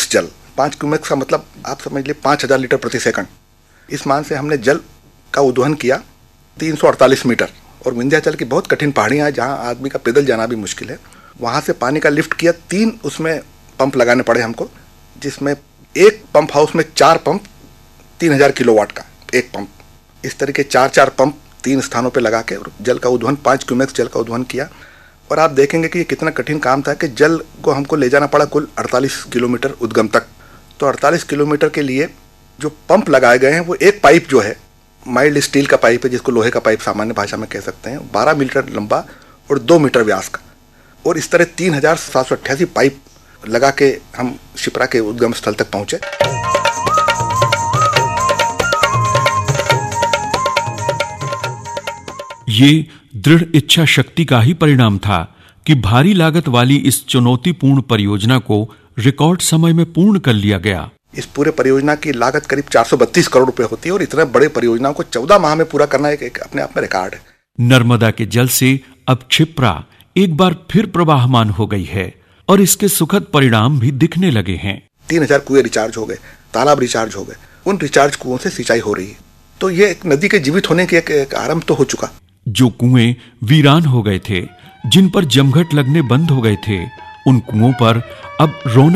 Cumecs जल। 5 cumecs का मतलब आप समझ लीजिए 5000 लीटर प्रति सेकंड। इस मान से हमने जल का उद्वहन किया 348 मीटर। और विंध्याचल की बहुत कठिन पहाड़ियाँ हैं जहाँ आदमी का पैदल जाना भी मुश्किल है। वहाँ से पानी का लिफ्ट किया। 3 उसमें पंप लगाने पड़े हमको, जिसमें एक पंप हाउस में 4 पंप 3000 किलोवाट का एक पंप। इस तरह के 4 पंप 3 स्थानों पे लगा के जल का उद्वहन 5 क्यूमेक्स जल का उद्वहन किया। और आप देखेंगे कि ये कितना कठिन काम था कि जल को हमको ले जाना पड़ा कुल 48 किलोमीटर उद्गम तक। तो 48 किलोमीटर के लिए जो पंप लगाए गए हैं वो एक पाइप जो है माइल्ड स्टील का पाइप है, जिसको लोहे का पाइप सामान्य भाषा में कह सकते हैं, 12 मीटर लंबा और 2 मीटर व्यास का। और इस तरह 3788 पाइप लगा के हम शिप्रा के उद्गम स्थल तक पहुंचे। ये दृढ़ इच्छा शक्ति का ही परिणाम था कि भारी लागत वाली इस चुनौतीपूर्ण परियोजना को रिकॉर्ड समय में पूर्ण कर लिया गया। इस पूरे परियोजना की लागत करीब 432 करोड़ रुपए होती है और इतने बड़े परियोजना को 14 माह में पूरा करना एक अपने आप में रिकॉर्ड है। नर्मदा के जल से अब क्षिप्रा एक बार फिर प्रवाहमान हो गई है और इसके सुखद परिणाम भी दिखने लगे हैं। 3000 कुएं रिचार्ज हो गए, तालाब रिचार्ज हो गए, उन रिचार्ज कुओं से सिंचाई हो रही है। तो ये एक नदी के जीवित होने की एक आरंभ तो हो चुका। जो कुएं वीरान हो गए थे, जिन पर जमघट लगने बंद हो गए थे, उन कुओं पर अब रौनक